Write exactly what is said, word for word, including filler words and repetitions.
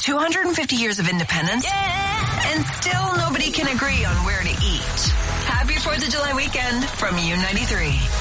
two hundred fifty years of independence, yeah, and still nobody can agree on where to eat. Happy fourth of July weekend from U ninety-three.